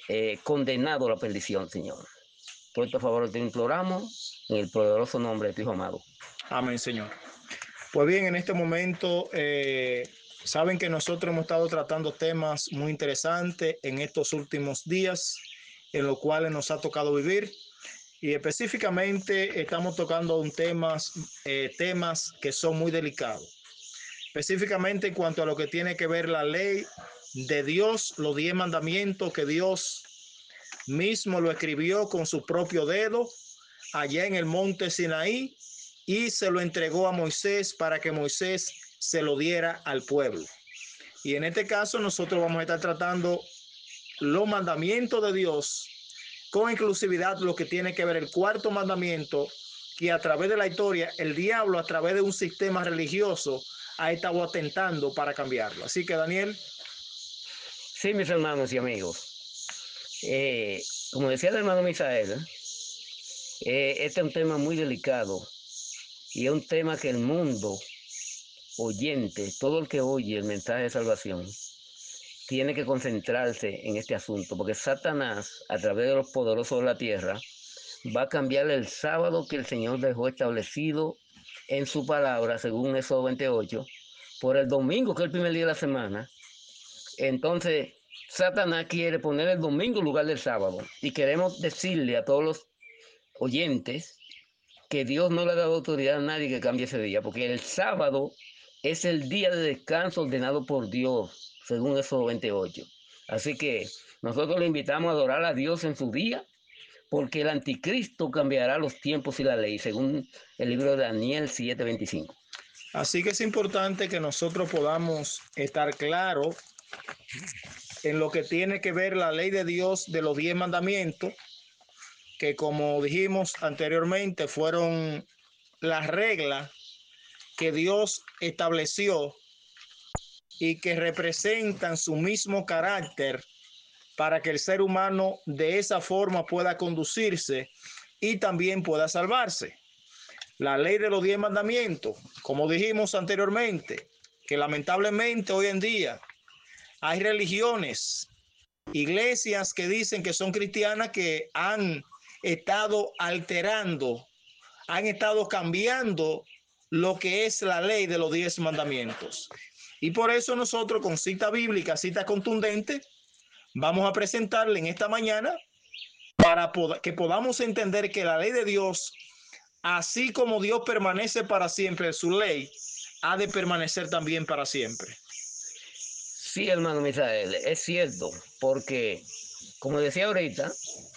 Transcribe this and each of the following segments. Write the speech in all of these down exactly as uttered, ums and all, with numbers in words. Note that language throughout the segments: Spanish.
eh, condenado a la perdición, Señor. Por este favor te imploramos en el poderoso nombre de tu Hijo amado. Amén, Señor. Pues bien, en este momento, eh, saben que nosotros hemos estado tratando temas muy interesantes en estos últimos días, en los cuales nos ha tocado vivir. Y específicamente estamos tocando un temas, eh, temas que son muy delicados. Específicamente en cuanto a lo que tiene que ver la ley de Dios, los diez mandamientos que Dios mismo lo escribió con su propio dedo allá en el monte Sinaí y se lo entregó a Moisés para que Moisés se lo diera al pueblo. Y en este caso nosotros vamos a estar tratando los mandamientos de Dios con inclusividad lo que tiene que ver el cuarto mandamiento, que a través de la historia el diablo a través de un sistema religioso ha estado atentando para cambiarlo. Así que Daniel. Sí, mis hermanos y amigos, eh, como decía el hermano Misael, eh, este es un tema muy delicado y es un tema que el mundo oyente, todo el que oye el mensaje de salvación, tiene que concentrarse en este asunto, porque Satanás, a través de los poderosos de la tierra, va a cambiar el sábado que el Señor dejó establecido en su palabra, según Éxodo veintiocho, por el domingo, que es el primer día de la semana. Entonces, Satanás quiere poner el domingo en lugar del sábado. Y queremos decirle a todos los oyentes que Dios no le ha dado autoridad a nadie que cambie ese día, porque el sábado es el día de descanso ordenado por Dios, según Éxodo veintiocho. Así que nosotros le invitamos a adorar a Dios en su día, porque el anticristo cambiará los tiempos y la ley, según el libro de Daniel siete veinticinco. Así que es importante que nosotros podamos estar claros en lo que tiene que ver la ley de Dios de los diez mandamientos, que como dijimos anteriormente fueron las reglas que Dios estableció y que representan su mismo carácter para que el ser humano de esa forma pueda conducirse y también pueda salvarse. La ley de los diez mandamientos, como dijimos anteriormente, que lamentablemente hoy en día hay religiones, iglesias que dicen que son cristianas que han estado alterando, han estado cambiando lo que es la ley de los diez mandamientos. Y por eso nosotros con cita bíblica, cita contundente, vamos a presentarle en esta mañana para que podamos entender que la ley de Dios, así como Dios permanece para siempre, su ley ha de permanecer también para siempre. Sí, hermano Misael, es cierto, porque, como decía ahorita,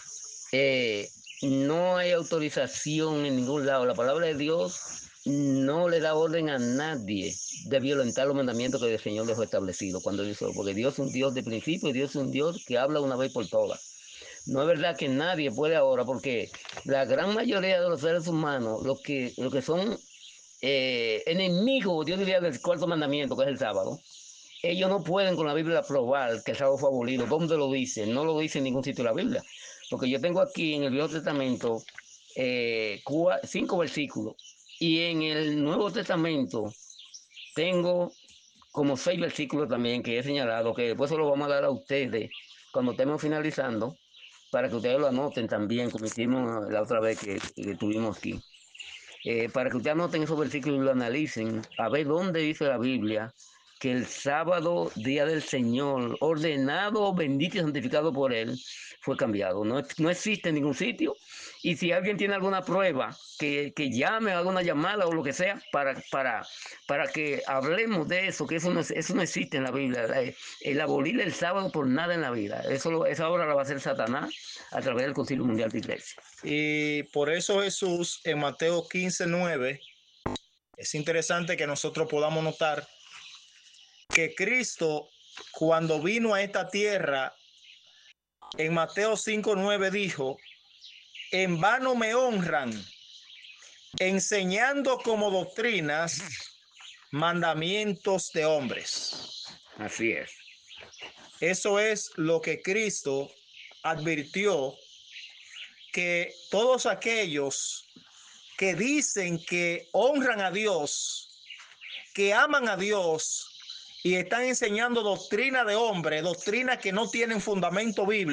eh, no hay autorización en ningún lado. La palabra de Dios no le da orden a nadie de violentar los mandamientos que el Señor dejó establecido cuando hizo, porque Dios es un Dios de principio y Dios es un Dios que habla una vez por todas. No es verdad que nadie puede ahora, porque la gran mayoría de los seres humanos, los que, los que son eh, enemigos, yo diría, del cuarto mandamiento, que es el sábado, ellos no pueden con la Biblia probar que el sábado fue abolido. ¿Dónde lo dice? No lo dice en ningún sitio de la Biblia. Porque yo tengo aquí en el Viejo Testamento eh, cinco versículos y en el Nuevo Testamento tengo como seis versículos también que he señalado, que después se los vamos a dar a ustedes cuando estemos finalizando, para que ustedes lo anoten también, como hicimos la otra vez que, que estuvimos aquí. Eh, para que ustedes anoten esos versículos y lo analicen, a ver dónde dice la Biblia que el sábado, día del Señor, ordenado, bendito y santificado por Él, fue cambiado. No, no existe en ningún sitio. Y si alguien tiene alguna prueba, que, que llame, haga una llamada o lo que sea, para, para, para que hablemos de eso, que eso no, eso no existe en la Biblia. El, el abolir el sábado por nada en la vida. Eso, esa obra la va a hacer Satanás a través del Concilio Mundial de Iglesia. Y por eso Jesús en Mateo quince nueve, es interesante que nosotros podamos notar que Cristo, cuando vino a esta tierra, en Mateo cinco nueve dijo: en vano me honran, enseñando como doctrinas mandamientos de hombres. Así es. Eso es lo que Cristo advirtió, que todos aquellos que dicen que honran a Dios, que aman a Dios y están enseñando doctrina de hombre, doctrina que no tienen fundamento bíblico,